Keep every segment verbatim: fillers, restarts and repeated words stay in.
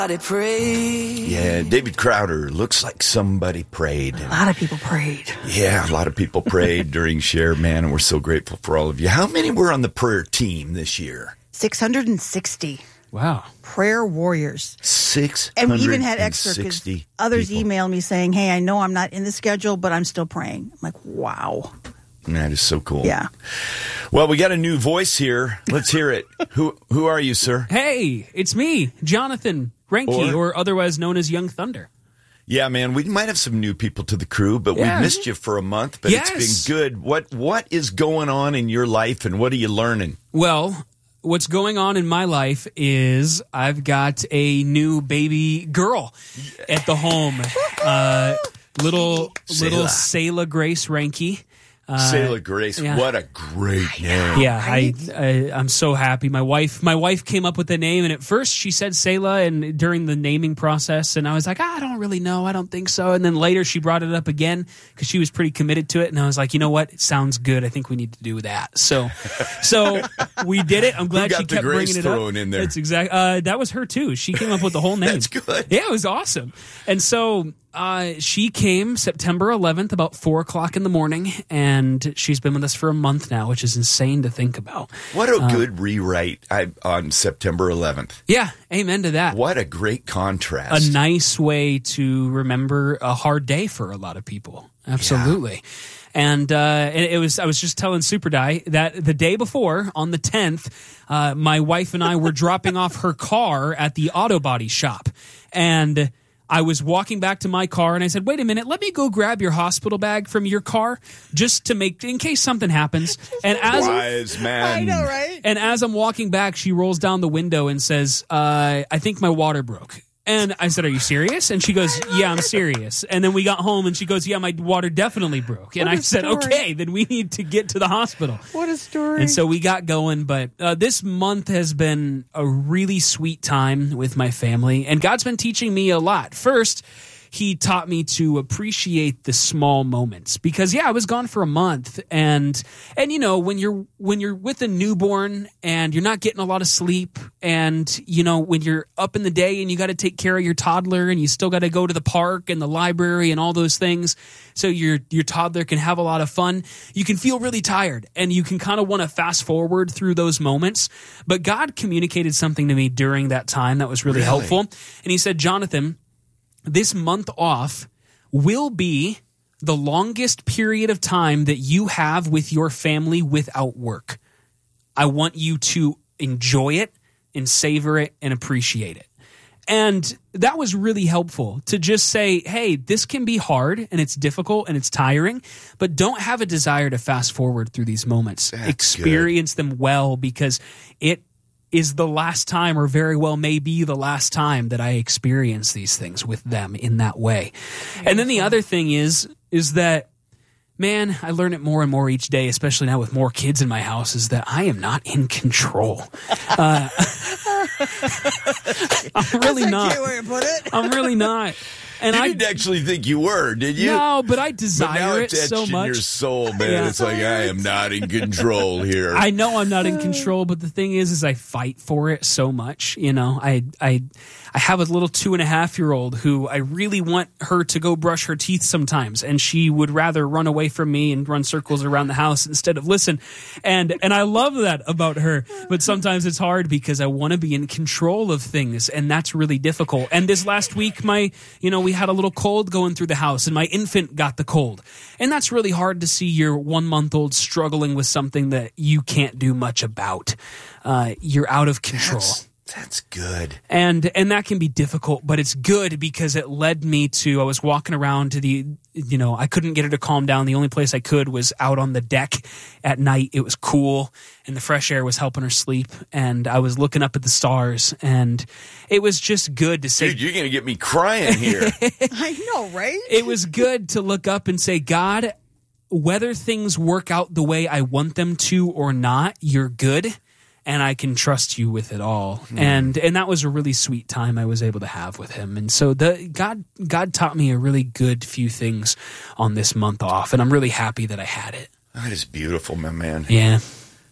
Yeah, David Crowder, looks like somebody prayed. A lot of people prayed. Yeah, a lot of people prayed during Share, man, and we're so grateful for all of you. How many were on the prayer team this year? six hundred sixty. Wow. Prayer warriors. six hundred sixty And we even had extra because others people. emailed me saying, hey, I know I'm not in the schedule, but I'm still praying. I'm like, wow. That is so cool. Yeah. Well, we got a new voice here. Let's hear it. Who who are you, sir? Hey, it's me, Jonathan Reinke, or, or otherwise known as Young Thunder. Yeah, man, we might have some new people to the crew, but yeah. we've missed you for a month, but yes. it's been good. What What is going on in your life, and what are you learning? Well, what's going on in my life is I've got a new baby girl at the home. Uh, little Selah. little Selah Grace Reinke. Uh, Selah Grace, yeah. what a great name! Yeah, I, I I'm so happy. My wife my wife came up with the name, and at first she said Selah, and during the naming process, and I was like, ah, I don't really know, I don't think so. And then later she brought it up again because she was pretty committed to it, and I was like, you know what, it sounds good. I think we need to do that. So, so we did it. I'm glad Who got she the kept Grace bringing it thrown up. in there? That's exact. Uh, that was her too. She came up with the whole name. That's good. Yeah, it was awesome. And so. Uh, she came September eleventh about four o'clock in the morning, and she's been with us for a month now, which is insane to think about. What a uh, good rewrite I, on September eleventh. Yeah, amen to that. What a great contrast. A nice way to remember a hard day for a lot of people. Absolutely. Yeah. And uh, it, it was. I was just telling Super Die that the day before, on the tenth, uh, my wife and I were dropping off her car at the auto body shop, and I was walking back to my car, and I said, wait a minute, let me go grab your hospital bag from your car just to make, in case something happens. And as Wise man. I know, right? And as I'm walking back, she rolls down the window and says, uh, I think my water broke. And I said, are you serious? And she goes, yeah, I'm serious. And then we got home, and she goes, yeah, my water definitely broke. And What I a said, story. okay, then we need to get to the hospital. What a story. And so we got going, but uh, this month has been a really sweet time with my family, and God's been teaching me a lot. First, he taught me to appreciate the small moments because, yeah, I was gone for a month, and and you know when you're when you're with a newborn and you're not getting a lot of sleep, and you know when you're up in the day and you got to take care of your toddler, and you still got to go to the park and the library and all those things, so your your toddler can have a lot of fun. You can feel really tired, and you can kind of want to fast forward through those moments. But God communicated something to me during that time that was really, Really? helpful, and He said, Jonathan, this month off will be the longest period of time that you have with your family without work. I want you to enjoy it and savor it and appreciate it. And that was really helpful to just say, hey, this can be hard and it's difficult and it's tiring, but don't have a desire to fast forward through these moments. That's Experience them well, because it is the last time, or very well may be the last time, that I experience these things with them in that way. And then the other thing is, is that, man, I learn it more and more each day, especially now with more kids in my house, is that I am not in control. Uh, I'm really That's not. a cute way to put it. I'm really not. And you I didn't actually think you were, did you? No, but I But now desire it it's etched so in much. your soul, man. Yeah. It's like, I am not in control here. I know I'm not in control, but the thing is, is I fight for it so much. You know, I, I, I have a little two and a half year old who I really want her to go brush her teeth sometimes, and she would rather run away from me and run circles around the house instead of listen. And, and I love that about her, but sometimes it's hard because I want to be in control of things, and that's really difficult. And this last week, my, you know, we had a little cold going through the house, and my infant got the cold. And that's really hard to see your one month old struggling with something that you can't do much about. Uh, you're out of control. That's, that's good. And and that can be difficult, but it's good because it led me to, I was walking around to the, you know, I couldn't get her to calm down. The only place I could was out on the deck at night. It was cool, and the fresh air was helping her sleep. And I was looking up at the stars, and it was just good to say, Dude, you're going to get me crying here. I know, right? it was good to look up and say, God, whether things work out the way I want them to or not, you're good, and I can trust you with it all. Mm. And and that was a really sweet time I was able to have with him. And so the God God taught me a really good few things on this month off, and I'm really happy that I had it. That is beautiful, my man. Yeah.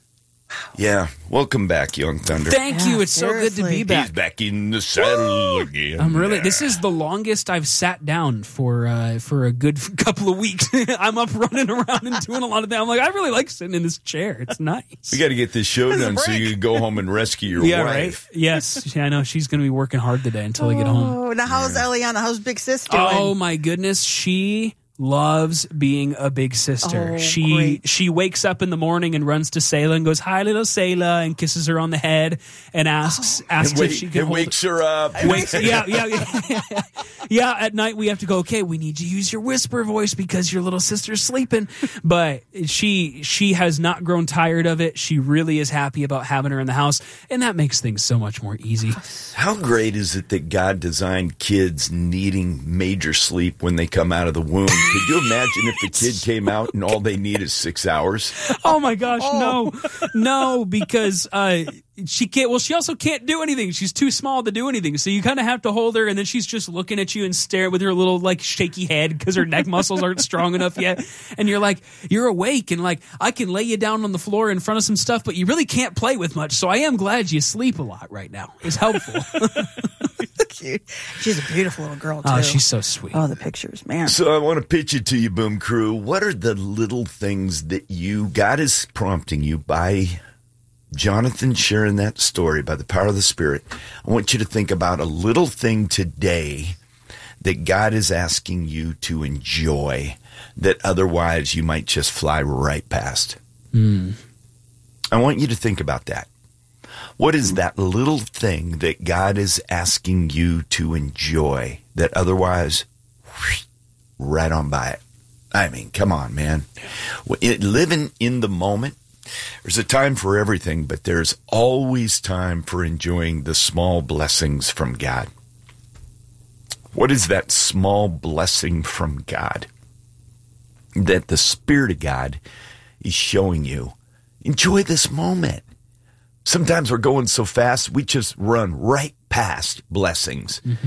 Yeah. Welcome back, Young Thunder. Thank Yeah, you. It's so good to seriously. be back. He's back in the saddle again. I'm really. This is the longest I've sat down for uh, for a good f- couple of weeks. I'm up running around and doing a lot of that. I'm like, I really like sitting in this chair. It's nice. We got to get this show This is a done so break. you can go home and rescue your yeah, wife. right. Yes, yeah, I know she's going to be working hard today until I get home. Oh, now how's Eliana? How's Big Sis doing? Oh my goodness, she loves being a big sister. Oh, she great. she wakes up in the morning and runs to Selah and goes, "Hi, little Selah," and kisses her on the head and asks asks And wait, if she can it hold wakes her up. Wakes, yeah, yeah, yeah. Yeah, at night we have to go, okay, we need to use your whisper voice because your little sister's sleeping. But she she has not grown tired of it. She really is happy about having her in the house, and that makes things so much more easy. How great is it that God designed kids needing major sleep when they come out of the womb? Could you imagine if the kid came out and all they need is six hours? Oh my gosh, no. No, because uh she can't, well, she also can't do anything. She's too small to do anything. So you kind of have to hold her, and then she's just looking at you and stare with her little, like, shaky head because her neck muscles aren't strong enough yet. And you're like, you're awake, and, like, I can lay you down on the floor in front of some stuff, but you really can't play with much. So I am glad you sleep a lot right now. It's helpful. Cute. She's a beautiful little girl, too. Oh, she's so sweet. Oh, the pictures, man. So I want to pitch it to you, Boom Crew. What are the little things that you, God is prompting you by Jonathan sharing that story by the power of the Spirit? I want you to think about a little thing today that God is asking you to enjoy that otherwise you might just fly right past. Mm. I want you to think about that. What is that little thing that God is asking you to enjoy that otherwise whoosh, right on by it? I mean, come on, man. It, living in the moment, there's a time for everything, but there's always time for enjoying the small blessings from God. What is that small blessing from God that the Spirit of God is showing you? Enjoy this moment. Sometimes we're going so fast, we just run right past blessings. Mm-hmm.